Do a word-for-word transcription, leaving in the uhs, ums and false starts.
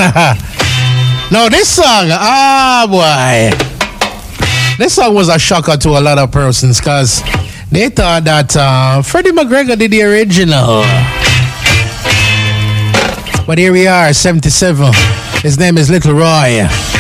Now this song, ah boy, this song was a shocker to a lot of persons because they thought that uh, Freddie McGregor did the original. But here we are, seventy-seven. His name is Little Roy.